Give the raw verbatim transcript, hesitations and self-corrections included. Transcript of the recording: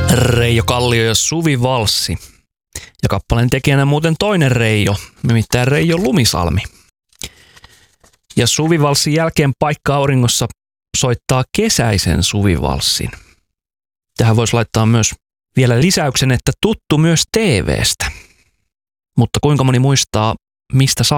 Reijo Kallio ja Suvi Valssi. Ja kappaleen tekijänä muuten toinen Reijo, nimittäin Reijo Lumisalmi. Ja Suvi Valssin jälkeen Paikka auringossa soittaa kesäisen Suvi Valssin. Tähän voisi laittaa myös vielä lisäyksen, että tuttu myös T V:stä. Mutta kuinka moni muistaa, mistä